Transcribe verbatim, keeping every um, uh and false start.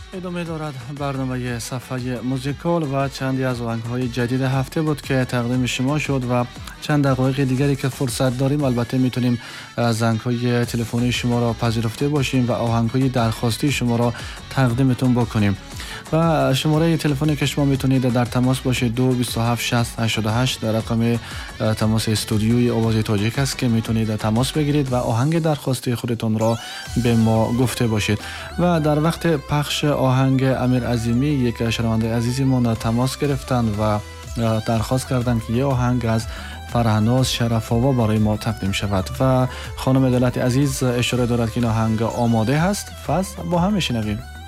ادامه دارد برنامه صفحه موزیکال و چندی از آهنگ‌های جدید هفته بود که تقدیم شما شد و چند دقایق دیگری که فرصت داریم البته میتونیم زنگ‌های تلفنی شما را پذیرفته باشیم و آهنگ‌های درخواستی شما را تقدیمتون بکنیم. و شماره تلفنی که شما میتونید در تماس باشید دو بیست و هفت شصت هشتاد و هشت در رقم تماس استودیوی آواز تاجیک است که میتونید تماس بگیرید و آهنگ درخواستی خودتون را به ما گفته باشید. و در وقت پخش آهنگ امیر عظیمی یک شنونده عزیزی ما تماس گرفتند و درخواست کردند که یه آهنگ از فرهناز شرف‌آوا برای ما تقدیم شود و خانم دولت عزیز اشاره دارد که این آهنگ آماده هست. پس با هم میشنویم.